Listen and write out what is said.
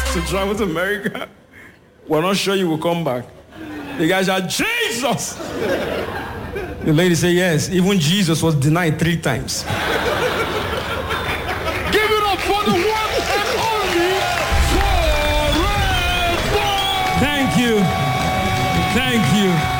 to travel to America. We're not sure you will come back. The guy said, Jesus! The lady said, yes, even Jesus was denied 3 times. Give it up for the one and only Forever! Thank you. Thank you.